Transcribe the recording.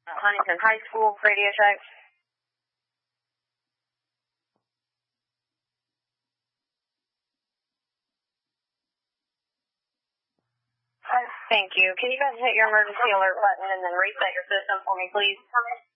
Huntington High School, Radio Shack. Thank you. Can you guys hit your emergency alert button and then reset your system for me, please?